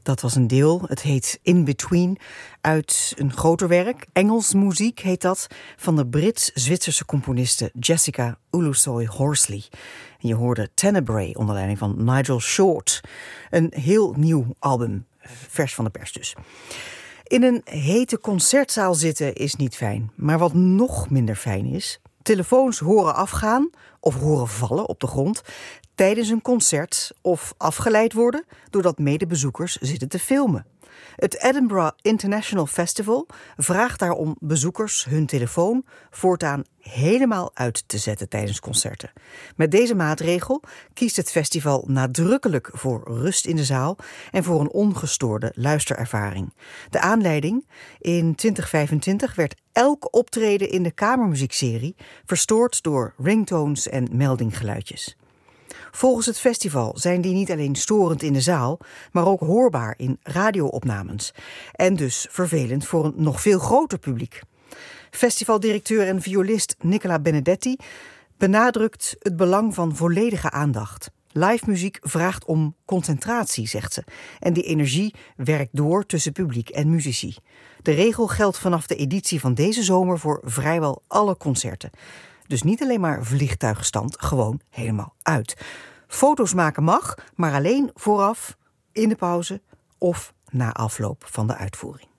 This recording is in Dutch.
Dat was een deel, het heet In Between, uit een groter werk. Engels muziek heet dat, van de Brits-Zwitserse componiste Jessica Ulusoy-Horsley. En je hoorde Tenebrae onder leiding van Nigel Short. Een heel nieuw album, vers van de pers dus. In een hete concertzaal zitten is niet fijn. Maar wat nog minder fijn is, telefoons horen afgaan of horen vallen op de grond tijdens een concert of afgeleid worden doordat medebezoekers zitten te filmen. Het Edinburgh International Festival vraagt daarom bezoekers hun telefoon voortaan helemaal uit te zetten tijdens concerten. Met deze maatregel kiest het festival nadrukkelijk voor rust in de zaal en voor een ongestoorde luisterervaring. De aanleiding? In 2025 werd elk optreden in de kamermuziekserie verstoord door ringtones en meldinggeluidjes. Volgens het festival zijn die niet alleen storend in de zaal, maar ook hoorbaar in radioopnames. En dus vervelend voor een nog veel groter publiek. Festivaldirecteur en violist Nicola Benedetti benadrukt het belang van volledige aandacht. Live muziek vraagt om concentratie, zegt ze. En die energie werkt door tussen publiek en muzici. De regel geldt vanaf de editie van deze zomer voor vrijwel alle concerten. Dus niet alleen maar vliegtuigstand, gewoon helemaal uit. Foto's maken mag, maar alleen vooraf, in de pauze of na afloop van de uitvoering.